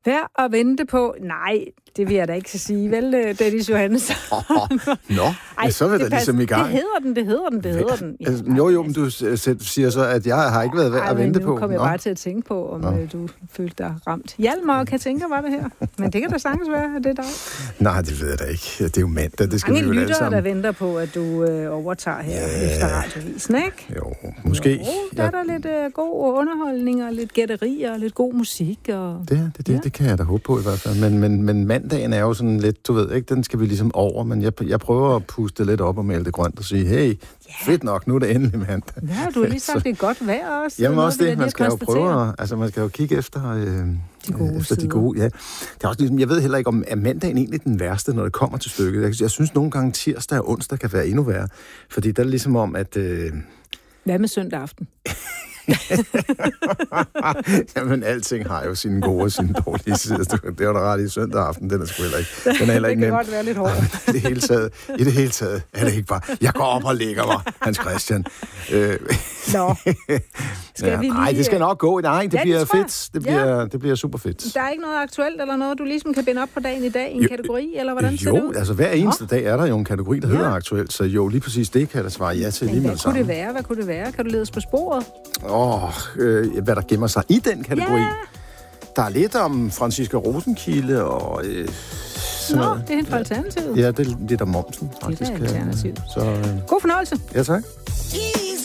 Værd at vente på? Nej, det vil jeg da ikke sige. Vel, Dennis Johannesson? Nå, så vil der ligesom i gang. Det hedder den. Ja, jo, men du siger så, at jeg har ikke været værd at vente på. Nu kommer jeg bare til at tænke på, om du følte dig ramt. Hjalmar kan tænke, var det her? Men det kan da sagtens være, at det er dig. Nej, det ved jeg da ikke. Det er jo mandag, det skal vi jo alle lyttere, sammen. der venter på, at du overtager her efter radiovisen, ikke? Jo, måske. Jo, der er der lidt god underholdning og lidt gætterier og lidt god musik. Og... Det kan jeg da håbe på i hvert fald. Men mandagen er jo sådan lidt, du ved ikke, den skal vi ligesom over, men jeg prøver at puste lidt op og male det grønt og sige, hey, fedt nok, nu er det endelig mandag. Ja, du har lige sagt, det er godt vejr også. Jamen også det, man skal jo prøve, altså man skal jo kigge efter de gode, ja. Det er også ligesom, jeg ved heller ikke, om er mandagen egentlig den værste, når det kommer til stykket. Jeg synes nogle gange tirsdag og onsdag kan være endnu værre, fordi der er ligesom om, at... Hvad med søndag aften? Jamen, alting har jo sine gode og sine dårlige sider. Det var da ret i søndag aften, den er sgu heller ikke. Den er heller ikke det kan nem. godt være lidt hårdt. I det hele taget er det ikke bare, jeg går op og lægger mig, Hans Christian. Nå. Skal vi lige... Nej, det skal nok gå. Nej, det bliver fedt. Det bliver super fedt. Der er ikke noget aktuelt eller noget, du ligesom kan binde op på dagen i dag i en kategori, eller hvordan ser det ud? Jo, altså hver eneste dag er der jo en kategori, der hedder aktuelt, så jo, lige præcis det kan jeg da svare ja til lige med det samme. Hvad kunne det være? Kan du lede os på sporet? Hvad der gemmer sig i den kategori. Yeah. Der er lidt om Franziska Rosenkilde og sådan noget. Det er helt for Alternativet. Ja, det er lidt om momsen, faktisk. Det er Alternativet. Så, god fornøjelse. Ja, tak.